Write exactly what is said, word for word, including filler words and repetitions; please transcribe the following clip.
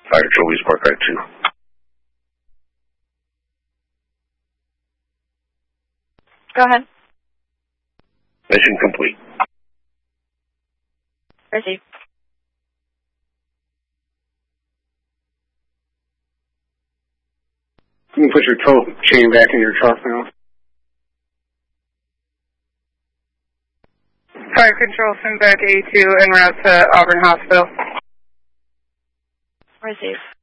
Fire Control, East Park, two. Go ahead. Mission complete. Receive. You can put your tow chain back in your truck now. Fire Control, send back A two en route to Auburn Hospital. Receive.